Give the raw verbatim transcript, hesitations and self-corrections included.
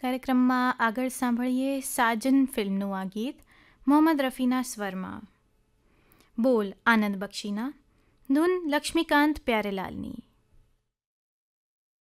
કાર્યક્રમમાં આગળ સાંભળીએ સાજન ફિલ્મનું આ ગીત મોહમ્મદ રફીના સ્વરમાં. બોલ આનંદ બક્ષીના, ધૂન લક્ષ્મીકાંત પ્યારેલાલની.